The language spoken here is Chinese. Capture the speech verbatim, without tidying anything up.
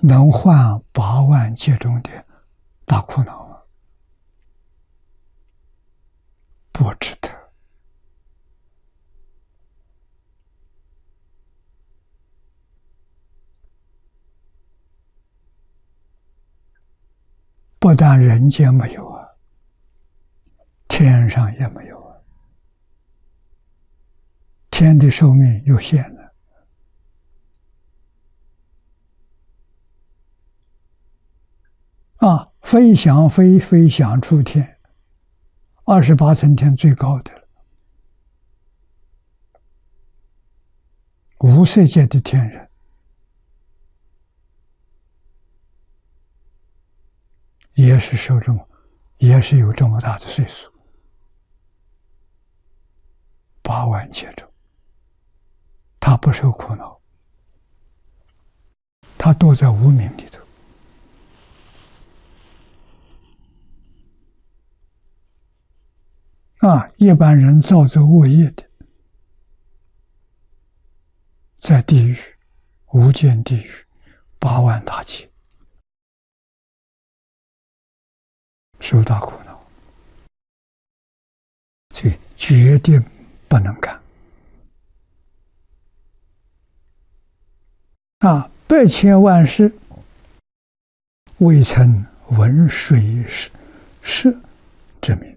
能换八万劫中的大苦恼吗？不值得。不但人间没有啊，天上也没有啊。天的寿命有限的。啊，飞翔飞飞翔出天，二十八层天最高的了。无色界的天人，也是受这么，也是有这么大的岁数，八万劫中，他不受苦恼，他都在无明里头。啊，一般人造作恶业的，在地狱，无间地狱，八万大劫，受大苦恼，所以决定不能干。啊，百千万世未曾闻水是是之名。